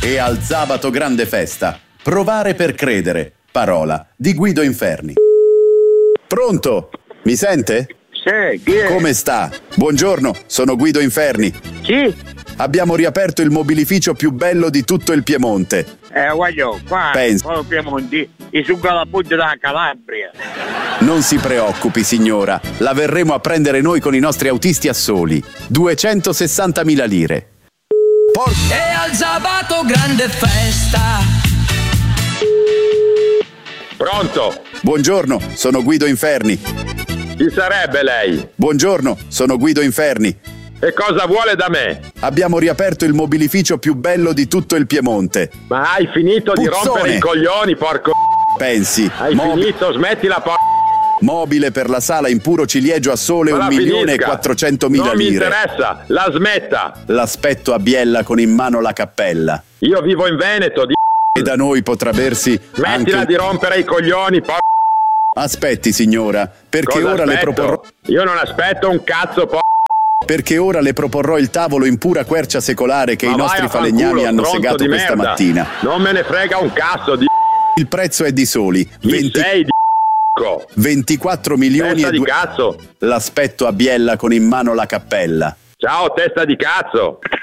E al sabato grande festa. Provare per credere. Parola di Guido Inferni. Pronto? Mi sente? Sì, chi è? Come sta? Buongiorno, sono Guido Inferni. Sì? Abbiamo riaperto il mobilificio più bello di tutto il Piemonte. Voglio, qua, Pensi. poi Piemonte, e su la punta della Calabria. Non si preoccupi, signora. La verremo a prendere noi con i nostri autisti a soli. 260.000 lire. E al sabato grande festa. Pronto? Buongiorno, sono Guido Inferni. Chi sarebbe lei? Buongiorno, sono Guido Inferni. E cosa vuole da me? Abbiamo riaperto il mobilificio più bello di tutto il Piemonte. Ma hai finito di Puzzone. rompere i coglioni, porco? Pensi, Hai finito, smettila, porco. mobile per la sala in puro ciliegio a sole Ma la 1.400.000 Non mi lire. interessa, la smetta. L'aspetto a Biella con in mano la cappella. Io vivo in Veneto, E da noi potrà bersi smettila anche... di rompere i coglioni, porco. Aspetti, signora, perché Cosa ora le aspetto? proporrò... Io non aspetto un cazzo, porco. Perché ora le proporrò il tavolo in pura quercia secolare che Ma i vai nostri a fanculo, falegnami hanno stronzo segato di questa merda. mattina. Non me ne frega un cazzo di Il prezzo è di soli Chi sei di 24 milioni testa e di due... cazzo. L'aspetto a Biella con in mano la cappella. Ciao, testa di cazzo.